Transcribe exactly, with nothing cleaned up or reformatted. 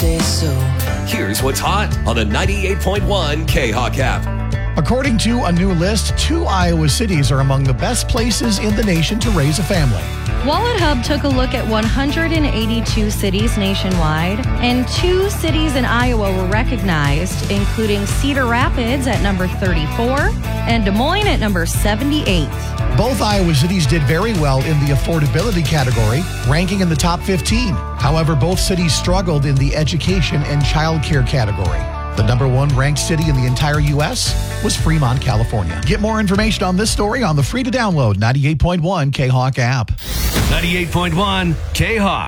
say so. Here's what's hot on the ninety-eight point one K-Hawk app. According to a new list, two Iowa cities are among the best places in the nation to raise a family. Wallet Hub took a look at one hundred eighty-two cities nationwide, and two cities in Iowa were recognized, including Cedar Rapids at number thirty-four and Des Moines at number seventy-eight. Both Iowa cities did very well in the affordability category, ranking in the top fifteen. However, both cities struggled in the education and childcare category. The number one ranked city in the entire U S was Fremont, California. Get more information on this story on the free-to-download ninety-eight point one K-Hawk app. ninety-eight point one K-Hawk.